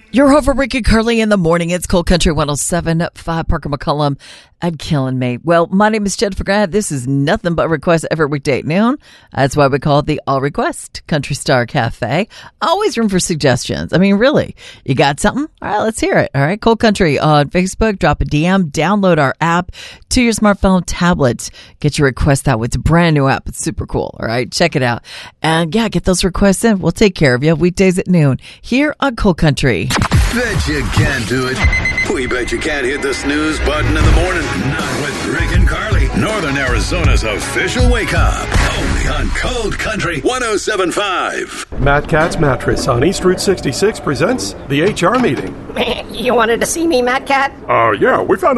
You're over Rick and Curly in the morning. It's Cold Country 107.5 Parker McCollum. I'm killing me. Well, my name is Jennifer Grad. This is nothing but requests every weekday at noon. That's why we call it the All Request Country Star Cafe. Always room for suggestions. I mean, really, you got something? All right, let's hear it. All right, Cold Country on Facebook. Drop a DM. Download our app to your smartphone, tablet. Get your request out. It's a brand new app. It's super cool. All right, check it out. And yeah, get those requests in. We'll take care of you weekdays at noon here on Cold Country. Bet you can't do it. We bet you can't hit the snooze button in the morning. Not with Rick and Carly. Northern Arizona's official wake up. Only on Cold Country 107.5. Matt Cat's Mattress on East Route 66 presents the HR meeting. You wanted to see me, Matt Cat? Yeah, we found